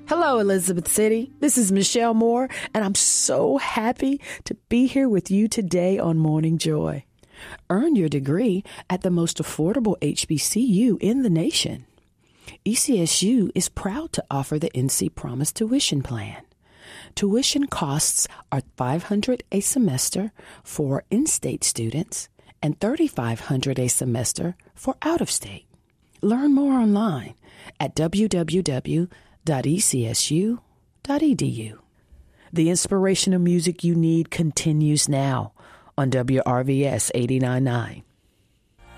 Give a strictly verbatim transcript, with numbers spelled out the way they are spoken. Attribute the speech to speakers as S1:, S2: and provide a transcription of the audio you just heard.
S1: Hello, Elizabeth City. This is Michelle Moore, and I'm so happy to be here with you today on Morning Joy. Earn your degree at the most affordable H B C U in the nation. E C S U is proud to offer the N C Promise tuition plan. Tuition costs are five hundred dollars a semester for in-state students and thirty-five hundred dollars a semester for out-of-state. Learn more online at w w w dot e c s u dot e d u. The inspirational music you need continues now on W R V S eighty-nine point nine.